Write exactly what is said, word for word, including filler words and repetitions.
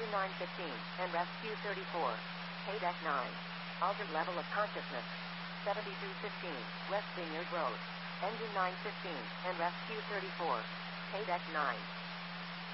Engine nine fifteen, and rescue thirty-four. Paydeck nine. Altered level of consciousness. seventy-two fifteen, West Vineyard Road. Engine nine fifteen, and rescue thirty-four. Paydeck nine.